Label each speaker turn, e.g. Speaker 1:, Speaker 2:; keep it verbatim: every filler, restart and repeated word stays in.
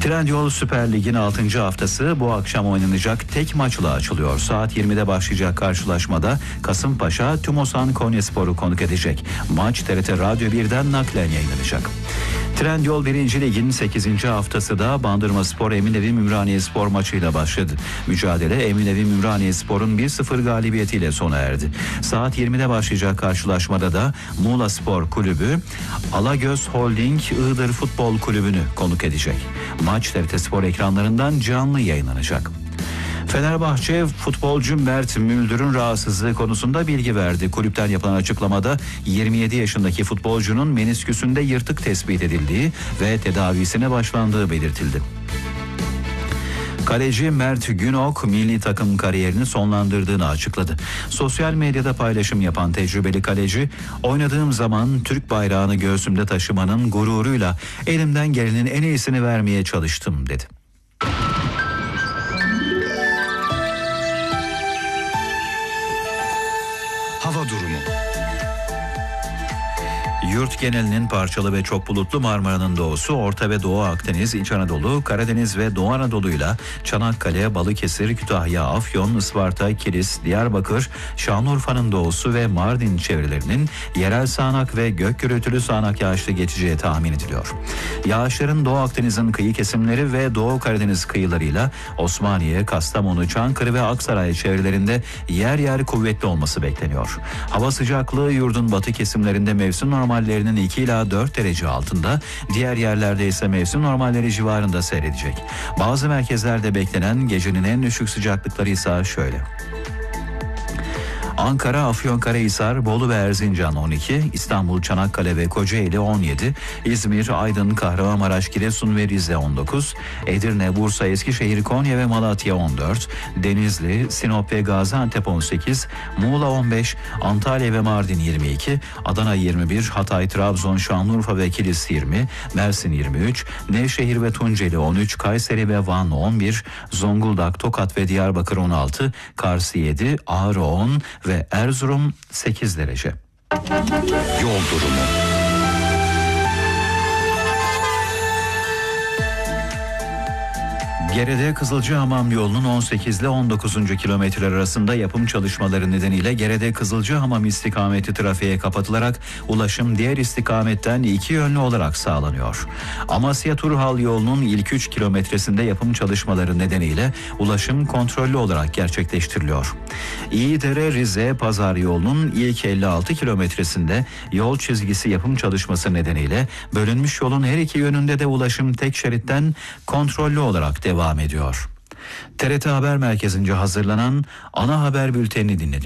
Speaker 1: Trendyol Süper Lig'in altıncı haftası bu akşam oynanacak tek maçla açılıyor. Saat yirmide başlayacak karşılaşmada Kasımpaşa Tümosan Konyaspor'u konuk edecek. Maç T R T Radyo birden naklen yayınlanacak. Trendyol birinci Lig'in sekizinci haftası da Bandırmaspor Eminönü Ümraniyespor maçıyla başladı. Mücadele Eminönü Ümraniyespor'un bir sıfır galibiyetiyle sona erdi. Saat yirmide başlayacak karşılaşmada da Muğla Spor Kulübü Alagöz Holding Iğdır Futbol Kulübü'nü konuk edecek. Maç T R T Spor ekranlarından canlı yayınlanacak. Fenerbahçe futbolcu Mert Müldür'ün rahatsızlığı konusunda bilgi verdi. Kulüpten yapılan açıklamada yirmi yedi yaşındaki futbolcunun menisküsünde yırtık tespit edildiği ve tedavisine başlandığı belirtildi. Kaleci Mert Günok milli takım kariyerini sonlandırdığını açıkladı. Sosyal medyada paylaşım yapan tecrübeli kaleci, "Oynadığım zaman Türk bayrağını göğsümde taşımanın gururuyla elimden gelenin en iyisini vermeye çalıştım," dedi.
Speaker 2: Hava durumu.
Speaker 1: Yurt genelinin parçalı ve çok bulutlu, Marmara'nın doğusu, Orta ve Doğu Akdeniz, İç Anadolu, Karadeniz ve Doğu Anadolu'yla Çanakkale, Balıkesir, Kütahya, Afyon, Isparta, Kilis, Diyarbakır, Şanlıurfa'nın doğusu ve Mardin çevrelerinin yerel sağanak ve gök gürültülü sağanak yağışlı geçeceği tahmin ediliyor. Yağışların Doğu Akdeniz'in kıyı kesimleri ve Doğu Karadeniz kıyılarıyla Osmaniye, Kastamonu, Çankırı ve Aksaray çevrelerinde yer yer kuvvetli olması bekleniyor. Hava sıcaklığı yurdun batı kesimlerinde mevsim normallerinin iki ila dört derece altında, diğer yerlerde ise mevsim normalleri civarında seyredecek. Bazı merkezlerde beklenen gecenin en düşük sıcaklıkları ise şöyle: Ankara, Afyonkarahisar, Bolu ve Erzincan on iki, İstanbul, Çanakkale ve Kocaeli on yedi, İzmir, Aydın, Kahramanmaraş, Giresun ve Rize on dokuz, Edirne, Bursa, Eskişehir, Konya ve Malatya on dört, Denizli, Sinop ve Gaziantep on sekiz, Muğla on beş, Antalya ve Mardin yirmi iki, Adana yirmi bir, Hatay, Trabzon, Şanlıurfa ve Kilis yirmi, Mersin yirmi üç, Nevşehir ve Tunceli on üç, Kayseri ve Van on bir, Zonguldak, Tokat ve Diyarbakır on altı, Kars yedi, Ağrı on ve Erzurum sekiz derece.
Speaker 2: Yol durumu.
Speaker 1: Gerede Kızılcahamam yolunun on sekiz ile on dokuzuncu kilometreler arasında yapım çalışmaları nedeniyle Gerede Kızılcahamam istikameti trafiğe kapatılarak ulaşım diğer istikametten iki yönlü olarak sağlanıyor. Amasya Turhal yolunun ilk üç kilometresinde yapım çalışmaları nedeniyle ulaşım kontrollü olarak gerçekleştiriliyor. İyidere Rize Pazar yolunun ilk elli altı kilometresinde yol çizgisi yapım çalışması nedeniyle bölünmüş yolun her iki yönünde de ulaşım tek şeritten kontrollü olarak devam ediyor. T R T Haber Merkezi'nce hazırlanan ana haber bültenini dinlediniz.